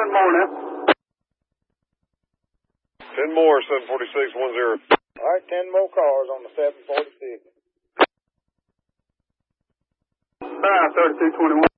10 more now. 10 more, 74610. All right, 10 more cars on the 746. 3221.